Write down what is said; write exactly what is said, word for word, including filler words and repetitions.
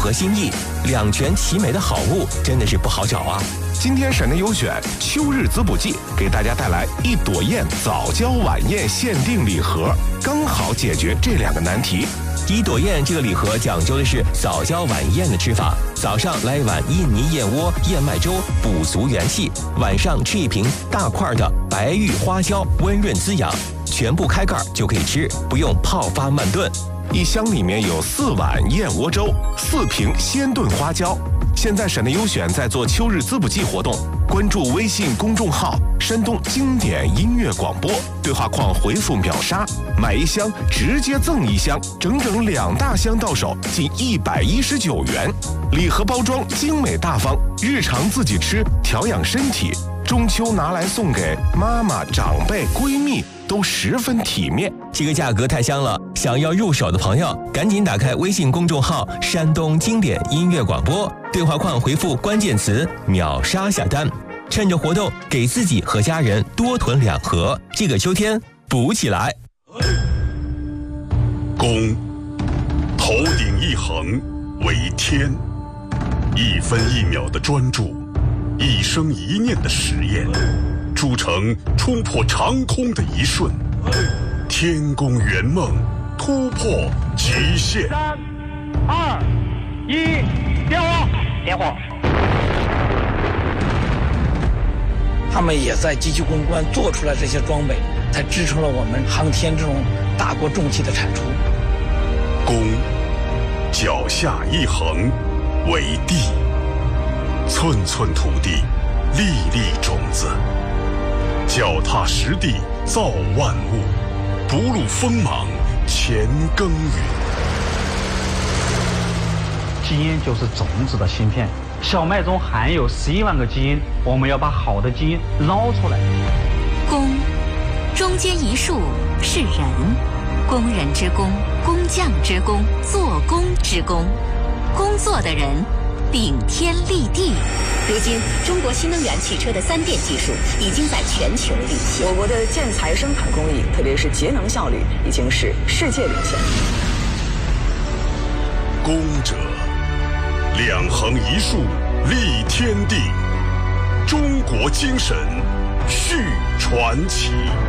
合心意，两全其美的好物真的是不好找啊。 今天省内优选秋日滋补剂给大家带来一朵燕早教晚宴限定礼盒，刚好解决这两个难题。 一朵燕这个礼盒讲究的是早教晚宴的吃法，早上来一碗印尼燕窝燕麦粥补足元气，晚上吃一瓶大块的白玉花椒温润滋养，全部开盖就可以吃，不用泡发慢炖。 一箱里面有四碗燕窝粥，四瓶鲜炖花椒。现在省内优选在做秋日滋补剂活动，关注微信公众号山东经典音乐广播，对话框回复秒杀，买一箱直接赠一箱，整整两大箱到手，仅一百一十九元。礼盒包装精美大方，日常自己吃调养身体，中秋拿来送给妈妈、长辈、闺蜜都十分体面。 这个价格太香了，想要入手的朋友赶紧打开微信公众号山东经典音乐广播，对话框回复关键词秒杀下单，趁着活动给自己和家人多囤两盒，这个秋天补起来。 公，头顶一横为天，一分一秒的专注，一生一念的实验，铸成冲破长空的一瞬，天宫圆梦，突破极限。 三、二、一，点火！点火！ 他们也在积极攻关做出来这些装备，才支撑了我们航天这种大国重器的产出。 公，脚下一横为地，寸寸土地，粒粒种子，脚踏实地造万物，不露锋芒乾耕耘。 基因就是种子的芯片，小麦中含有十一万个基因，我们要把好的基因捞出来。 工，中间一竖是人，工人之工，工匠之工，做工之工，工作的人顶天立地。 如今，中国新能源汽车的三电技术已经在全球领先。 我国的建材生产工艺，特别是节能效率，已经是世界领先。 工者，两横一竖立天地，中国精神续传奇。